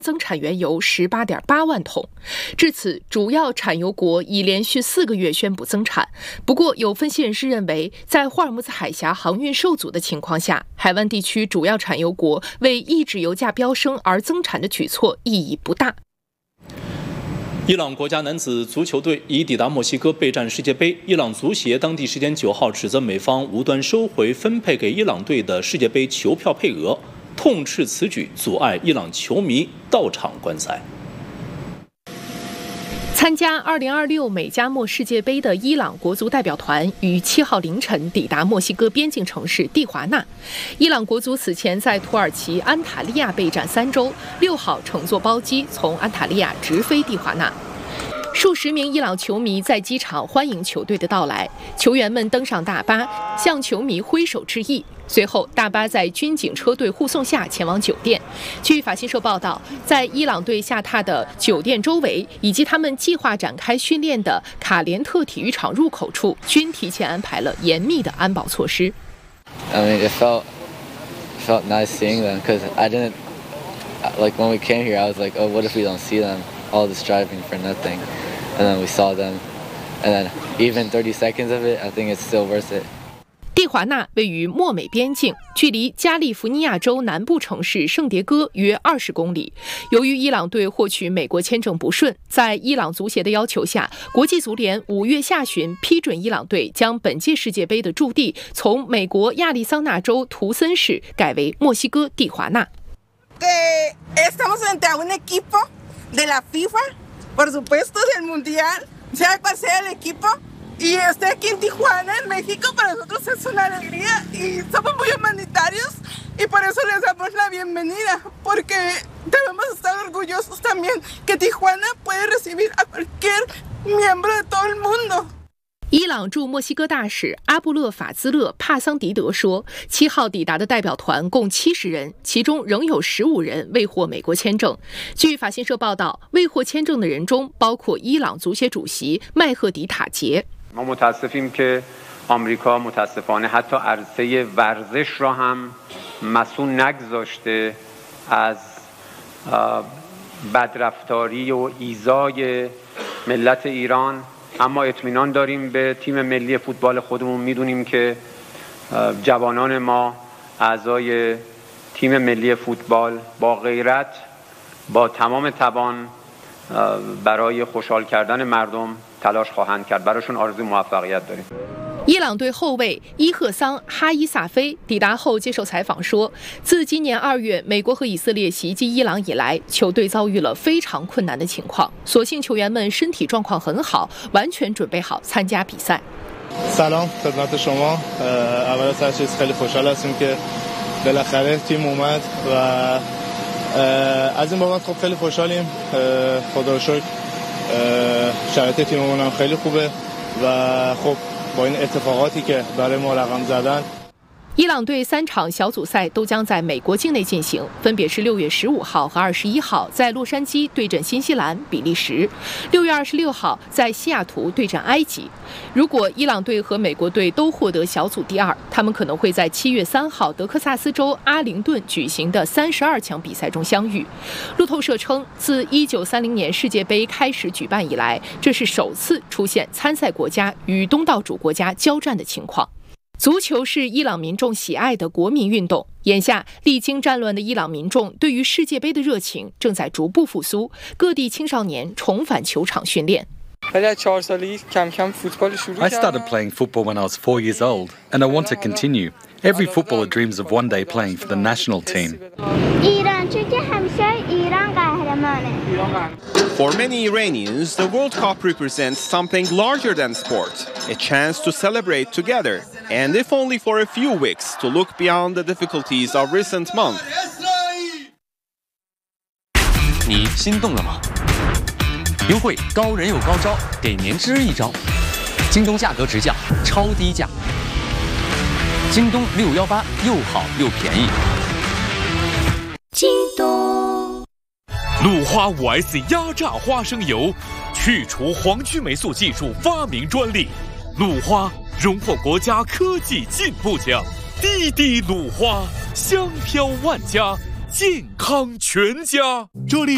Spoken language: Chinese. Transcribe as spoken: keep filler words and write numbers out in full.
增产原油 十八点八万桶。至此，主要产油国已连续四个月宣布增产。不过，有分析人士认为，在霍尔木兹海峡航运受阻的情况下，海湾地区主要产油国为抑制油价飙升而增产的举措意义不大。 伊朗国家男子足球队已抵达墨西哥备战世界杯。伊朗足协当地时间九号指责美方无端收回分配给伊朗队的世界杯球票配额，痛斥此举阻碍伊朗球迷到场观赛。 参加二零二六美加墨世界杯的伊朗国足代表团于七号凌晨抵达墨西哥边境城市蒂华纳。伊朗国足此前在土耳其安塔利亚备战三周，六号乘坐包机从安塔利亚直飞蒂华纳。数十名伊朗球迷在机场欢迎球队的到来，球员们登上大巴，向球迷挥手致意。随后，大巴在军警车队护送下前往酒店。据法新社报道，在伊朗队下榻的酒店周围以及他们计划展开训练的卡连特体育场入口处，均提前安排了严密的安保措施。 I mean, it felt felt nice seeing them because I didn't like when we came here. I was like, oh, what if we don't see them? All this driving for nothing, and then we saw them, and then even thirty seconds of it, I think it's still worth it. 蒂华纳位于墨美边境，距离加利福尼亚州南部城市圣迭戈约二十公里。由于伊朗队获取美国签证不顺，在伊朗足协的要求下，国际足联五月下旬批准伊朗队将本届世界杯的驻地从美国亚利桑那州图森市改为墨西哥蒂华纳。 de la FIFA, por supuesto del Mundial, sea cual sea el equipo.Y estar aquí en Tijuana, en México, para nosotros es una alegría y somos muy humanitarios y por eso les damos la bienvenida, porque debemos estar orgullosos también que Tijuana puede recibir a cualquier miembro de todo el mundo. 伊朗驻墨西哥大使阿布勒法兹勒帕桑迪德说，七号抵达的代表团共七十人，其中仍有十五人未获美国签证。据法新社报道，未获签证的人中包括伊朗足协主席麦赫迪塔杰。 ما متاسفیم که آمریکا متاسفانه حتی عرصه ورزش را هم مسئول نگذاشته از بدرفتاری و ایذای ملت ایران. اما اطمینان داریم به تیم ملی فوتبال خودمون، میدونیم که جوانان ما اعضای تیم ملی فوتبال با غیرت با تمام توان برای خوشحال کردن مردم تلاش خواهند کرد. براشون آرزوی موفقیت داریم. 伊朗队后卫伊赫桑·哈伊萨菲抵达后接受采访说，自今年二月美国和以色列袭击伊朗以来，球队遭遇了非常困难的情况，所幸球员们身体状况很好，完全准备好参加比赛。 سلام خدمت شما. اول از هر چیز خیلی خوشحال هستیم که بالاخره تیم اومد و از این بابت خب خیلی خوشحالیم. خدا رو شکر شرایط تیممون هم خیلی خوبه و خب با این اتفاقاتی که برای ما رقم زدن。 伊朗队三场小组赛都将在美国境内进行，分别是六月十五号和二十一号在洛杉矶对阵新西兰、比利时，六月二十六号在西雅图对阵埃及。如果伊朗队和美国队都获得小组第二，他们可能会在七月三号德克萨斯州阿灵顿举行的三十二强比赛中相遇。路透社称，自一九三零年世界杯开始举办以来，这是首次出现参赛国家与东道主国家交战的情况。 足球是伊朗民众喜爱的国民运动。眼下，历经战乱的伊朗民众对于世界杯的热情正在逐步复苏，各地青少年重返球场训练。 I started playing football when I was four years old, and I want to continue. Every footballer dreams of one day playing for the national team. For many Iranians, the World Cup represents something larger than sport, a chance to celebrate together, and if only for a few weeks, to look beyond the difficulties of recent months. 你心动了吗？优惠高人有高招，给您支一招。京东价格直降，超低价。京东六一八又好又便宜。 京东。鲁花 五 S 压榨花生油，去除黄曲霉素技术发明专利。鲁花荣获国家科技进步奖。滴滴鲁花，香飘万家，健康全家。这里。